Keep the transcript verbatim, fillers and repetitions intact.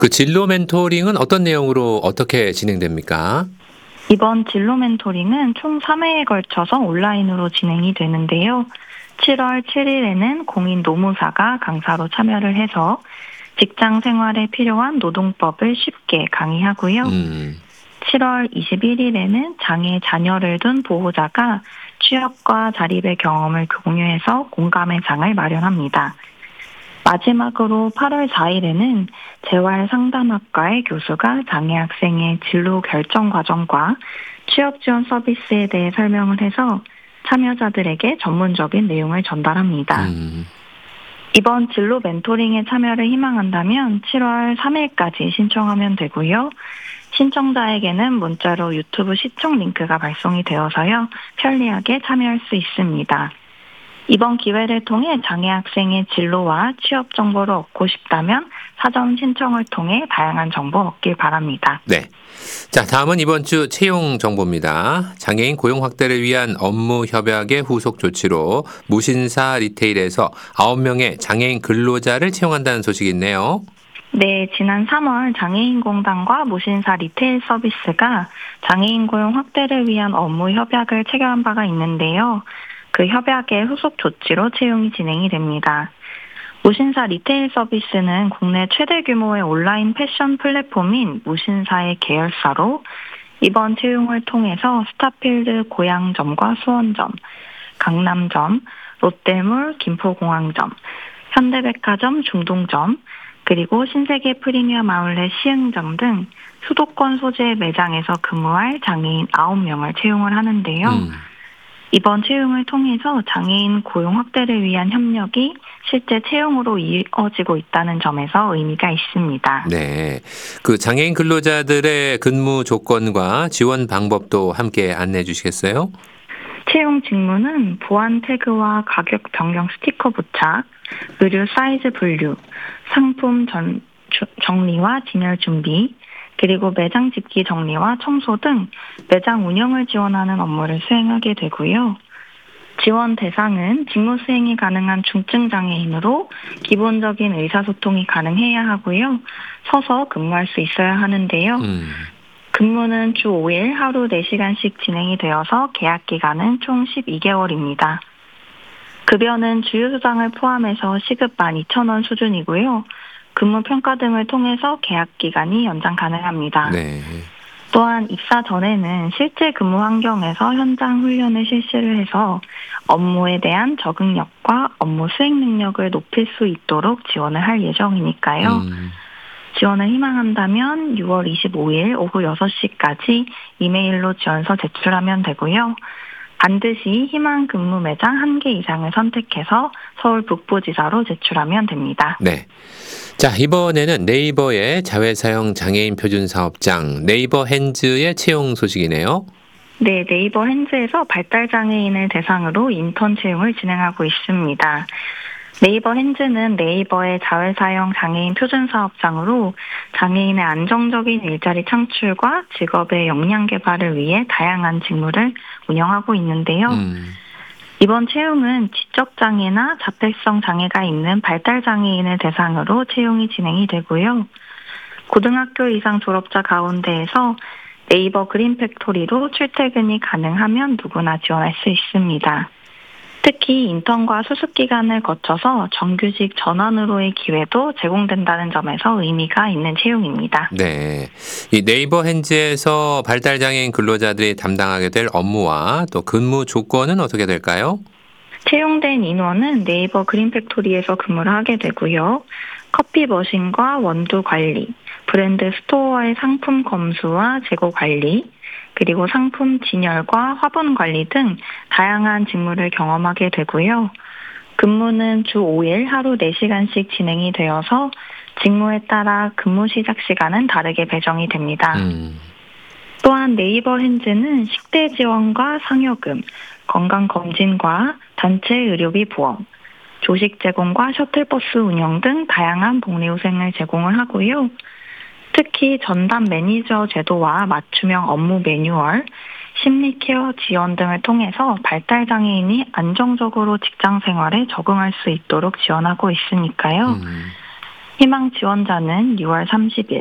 그 진로 멘토링은 어떤 내용으로 어떻게 진행됩니까? 이번 진로 멘토링은 총 삼 회에 걸쳐서 온라인으로 진행이 되는데요. 칠월 칠일에는 공인 노무사가 강사로 참여를 해서 직장 생활에 필요한 노동법을 쉽게 강의하고요. 음. 칠월 이십일일에는 장애 자녀를 둔 보호자가 취업과 자립의 경험을 공유해서 공감의 장을 마련합니다. 마지막으로 팔월 사일에는 재활상담학과의 교수가 장애 학생의 진로 결정 과정과 취업 지원 서비스에 대해 설명을 해서 참여자들에게 전문적인 내용을 전달합니다. 음. 이번 진로 멘토링에 참여를 희망한다면 칠월 삼일까지 신청하면 되고요. 신청자에게는 문자로 유튜브 시청 링크가 발송이 되어서요. 편리하게 참여할 수 있습니다. 이번 기회를 통해 장애 학생의 진로와 취업 정보를 얻고 싶다면 사전 신청을 통해 다양한 정보 얻길 바랍니다. 네. 자, 다음은 이번 주 채용 정보입니다. 장애인 고용 확대를 위한 업무 협약의 후속 조치로 무신사 리테일에서 아홉 명의 장애인 근로자를 채용한다는 소식이 있네요. 네, 지난 삼월 장애인공단과 무신사 리테일 서비스가 장애인 고용 확대를 위한 업무 협약을 체결한 바가 있는데요. 그 협약의 후속 조치로 채용이 진행이 됩니다. 무신사 리테일 서비스는 국내 최대 규모의 온라인 패션 플랫폼인 무신사의 계열사로 이번 채용을 통해서 스타필드 고양점과 수원점, 강남점, 롯데몰 김포공항점, 현대백화점 중동점, 그리고 신세계 프리미엄 아울렛 시흥점 등 수도권 소재의 매장에서 근무할 장애인 아홉 명을 채용을 하는데요. 음. 이번 채용을 통해서 장애인 고용 확대를 위한 협력이 실제 채용으로 이어지고 있다는 점에서 의미가 있습니다. 네. 그 장애인 근로자들의 근무 조건과 지원 방법도 함께 안내해 주시겠어요? 채용 직무는 보안 태그와 가격 변경 스티커 부착, 의류 사이즈 분류, 상품 전, 주, 정리와 진열 준비, 그리고 매장 집기 정리와 청소 등 매장 운영을 지원하는 업무를 수행하게 되고요. 지원 대상은 직무 수행이 가능한 중증 장애인으로 기본적인 의사소통이 가능해야 하고요. 서서 근무할 수 있어야 하는데요. 음. 근무는 주 오 일 하루 네 시간씩 진행이 되어서 계약 기간은 총 십이 개월입니다. 급여는 주휴수당을 포함해서 시급 만 이천 원 수준이고요. 근무 평가 등을 통해서 계약 기간이 연장 가능합니다. 네. 또한 입사 전에는 실제 근무 환경에서 현장 훈련을 실시를 해서 업무에 대한 적응력과 업무 수행 능력을 높일 수 있도록 지원을 할 예정이니까요. 음. 지원을 희망한다면 유월 이십오일 오후 여섯 시까지 이메일로 지원서 제출하면 되고요. 반드시 희망 근무 매장 한 개 이상을 선택해서 서울 북부지사로 제출하면 됩니다. 네. 자, 이번에는 네이버의 자회사형 장애인 표준 사업장 네이버 핸즈의 채용 소식이네요. 네, 네이버 핸즈에서 발달 장애인을 대상으로 인턴 채용을 진행하고 있습니다. 네이버 핸즈는 네이버의 자회사형 장애인 표준 사업장으로 장애인의 안정적인 일자리 창출과 직업의 역량 개발을 위해 다양한 직무를 운영하고 있는데요. 음. 이번 채용은 지적장애나 자폐성 장애가 있는 발달장애인을 대상으로 채용이 진행이 되고요. 고등학교 이상 졸업자 가운데에서 네이버 그린팩토리로 출퇴근이 가능하면 누구나 지원할 수 있습니다. 특히 인턴과 수습기간을 거쳐서 정규직 전환으로의 기회도 제공된다는 점에서 의미가 있는 채용입니다. 네. 이 네이버 핸즈에서 발달장애인 근로자들이 담당하게 될 업무와 또 근무 조건은 어떻게 될까요? 채용된 인원은 네이버 그린팩토리에서 근무를 하게 되고요. 커피 머신과 원두 관리, 브랜드 스토어의 상품 검수와 재고 관리, 그리고 상품 진열과 화분 관리 등 다양한 직무를 경험하게 되고요. 근무는 주 오 일 하루 네 시간씩 진행이 되어서 직무에 따라 근무 시작 시간은 다르게 배정이 됩니다. 음. 또한 네이버 핸즈는 식대 지원과 상여금, 건강검진과 단체 의료비 보험, 조식 제공과 셔틀버스 운영 등 다양한 복리후생을 제공을 하고요. 특히 전담 매니저 제도와 맞춤형 업무 매뉴얼, 심리케어 지원 등을 통해서 발달장애인이 안정적으로 직장 생활에 적응할 수 있도록 지원하고 있으니까요. 음. 희망 지원자는 유월 삼십일,